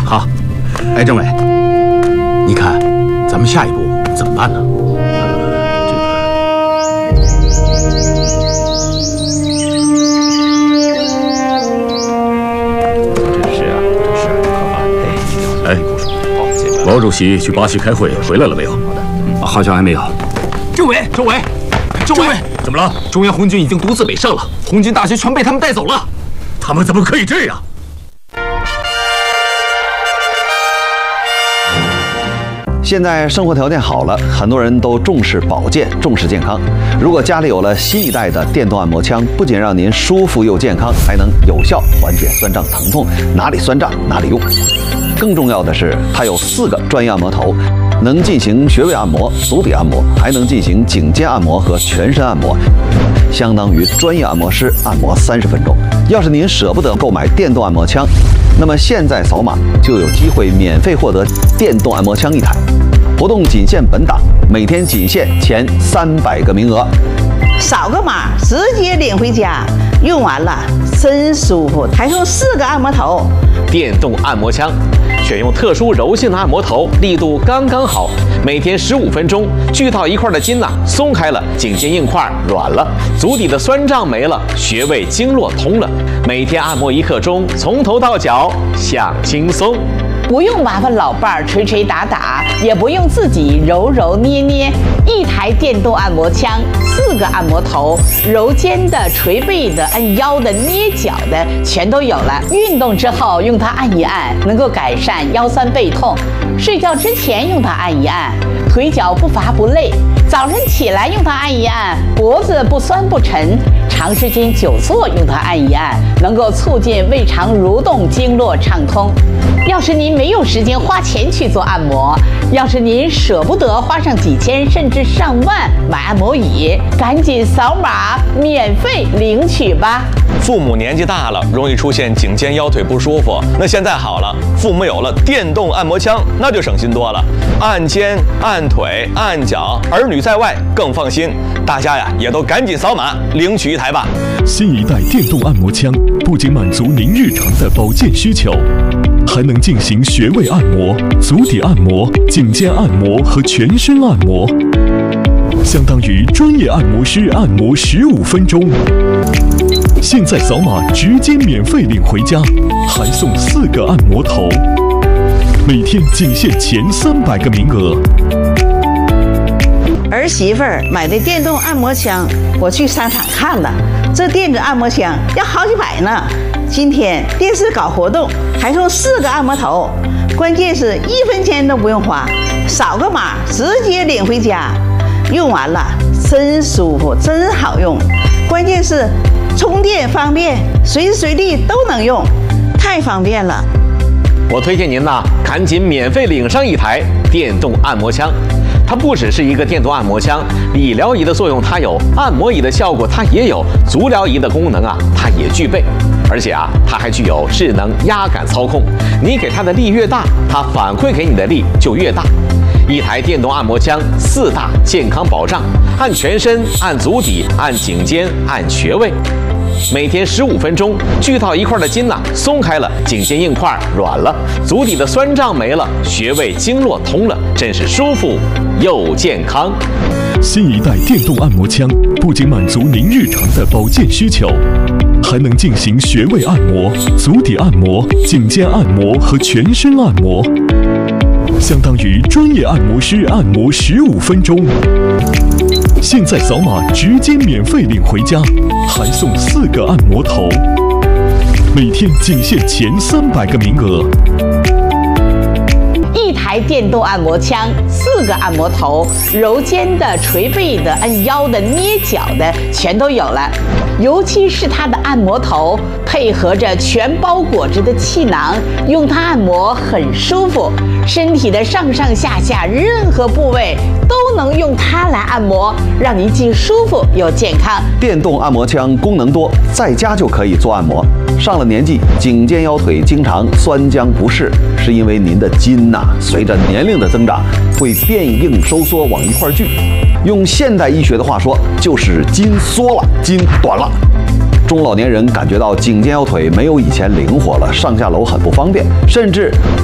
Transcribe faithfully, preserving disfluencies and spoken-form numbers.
好。哎，政委，你看，咱们下一步怎么办呢？呃，这个。 是啊，是可怕。哎， 毛主席去巴西开会回来了没有？ 好的，嗯，好像还没有。政委，政委，政委， 怎么了？ 中央红军已经独自北上了，红军大学全被他们带走了。 他们怎么可以这样？ 现在生活条件好了，很多人都重视保健，重视健康。如果家里有了新一代的电动按摩枪，不仅让您舒服又健康，还能有效缓解酸胀疼痛，哪里酸胀哪里用。更重要的是，它有四个专业按摩头，能进行穴位按摩、足底按摩，还能进行颈肩按摩和全身按摩，相当于专业按摩师按摩三十分钟。要是您舍不得购买电动按摩枪，那么现在扫码就有机会免费获得电动按摩枪一台。活动仅限本档，每天仅限前三百个名额。 扫个码直接领回家，用完了真舒服，还送四个按摩头。 电动按摩枪，选用特殊柔性的按摩头，力度刚刚好，每天十五分钟，聚到一块的筋呐、啊、松开了，颈肩硬块软了，足底的酸胀没了，穴位经络通了，每天按摩一刻钟，从头到脚享轻松。 不用麻烦老伴儿捶捶打打，也不用自己揉揉捏捏，一台电动按摩枪，四个按摩头，揉肩的、捶背的、按腰的、捏脚的，全都有了。运动之后用它按一按，能够改善腰酸背痛；睡觉之前用它按一按，腿脚不乏不累；早晨起来用它按一按，脖子不酸不沉；长时间久坐用它按一按，能够促进胃肠蠕动、经络畅通。要是您没有时间花钱去做按摩，要是您舍不得花上几千甚至上万买按摩椅，赶紧扫码免费领取吧。 父母年纪大了，容易出现颈肩腰腿不舒服，那现在好了，父母有了电动按摩枪，那就省心多了，按肩、按腿、按脚，儿女在外更放心。大家呀，也都赶紧扫码领取一台吧。 新一代电动按摩枪不仅满足您日常的保健需求，还能进行穴位按摩、足底按摩、颈肩按摩和全身按摩，相当于专业按摩师按摩十五分钟。现在扫码直接免费领回家，还送四个按摩头，每天仅限前三百个名额。 儿媳妇儿买的电动按摩枪，我去商场看了，这电子按摩枪要好几百呢。今天电视搞活动，还送四个按摩头，关键是一分钱都不用花，扫个码直接领回家，用完了真舒服，真好用。关键是充电方便，随时随地都能用，太方便了。 我推荐您呐，赶紧免费领上一台电动按摩枪。它不只是一个电动按摩枪，理疗仪的作用它有，按摩仪的效果它也有，足疗仪的功能啊它也具备，而且啊它还具有智能压感操控，你给它的力越大，它反馈给你的力就越大。一台电动按摩枪，四大健康保障：按全身、按足底、按颈肩、按穴位。每天十五分钟，聚到一块的筋呐、啊、松开了，颈肩硬块软了，足底的酸胀没了，穴位经络通了，真是舒服又健康。 新一代电动按摩枪不仅满足您日常的保健需求，还能进行穴位按摩、足底按摩、颈肩按摩和全身按摩，相当于专业按摩师按摩十五分钟。现在扫码直接免费领回家，还送四个按摩头，每天仅限前三百个名额。 一台电动按摩枪，四个按摩头，揉肩的、捶背的、按腰的、捏脚的，全都有了。尤其是它的按摩头，配合着全包裹着的气囊，用它按摩很舒服。身体的上上下下任何部位都能用它来按摩，让您既舒服又健康。 电动按摩枪功能多，在家就可以做按摩。上了年纪，颈肩腰腿经常酸僵不适，是因为您的筋呐、啊，随着年龄的增长，会变硬收缩往一块聚。用现代医学的话说，就是筋缩了，筋短了。中老年人感觉到颈肩腰腿没有以前灵活了，上下楼很不方便，甚至